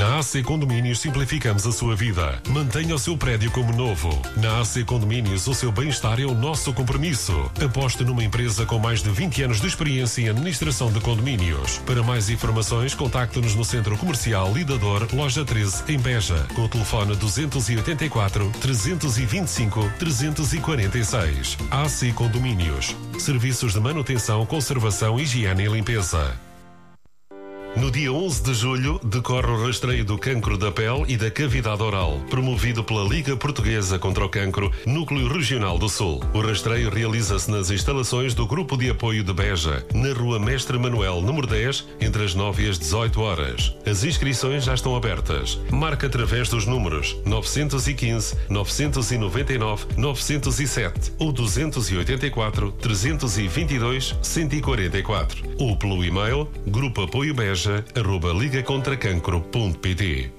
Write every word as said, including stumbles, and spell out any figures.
Na A C Condomínios simplificamos a sua vida. Mantenha o seu prédio como novo. Na A C Condomínios, o seu bem-estar é o nosso compromisso. Aposte numa empresa com mais de vinte anos de experiência em administração de condomínios. Para mais informações, contacte-nos no Centro Comercial Lidador, Loja treze, em Beja, com o telefone duzentos e oitenta e quatro, trezentos e vinte e cinco, trezentos e quarenta e seis. A C Condomínios. Serviços de manutenção, conservação, higiene e limpeza. No dia onze de julho, decorre o rastreio do cancro da pele e da cavidade oral, promovido pela Liga Portuguesa contra o Cancro, Núcleo Regional do Sul. O rastreio realiza-se nas instalações do Grupo de Apoio de Beja, na Rua Mestre Manuel, número dez, entre as nove e as dezoito horas. As inscrições já estão abertas. Marque através dos números nove um cinco, nove nove nove, nove zero sete ou duzentos e oitenta e quatro, trezentos e vinte e dois, cento e quarenta e quatro ou pelo e-mail grupo apoio beja arroba liga contra cancro ponto pt.